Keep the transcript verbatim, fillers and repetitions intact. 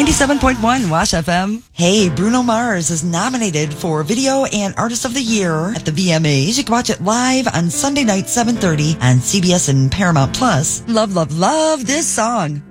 ninety-seven point one Wash F M. Hey, Bruno Mars is nominated for Video and Artist of the Year at the V M As. You can watch it live on Sunday night, seven thirty on C B S and Paramount Plus. Love, love, love this song.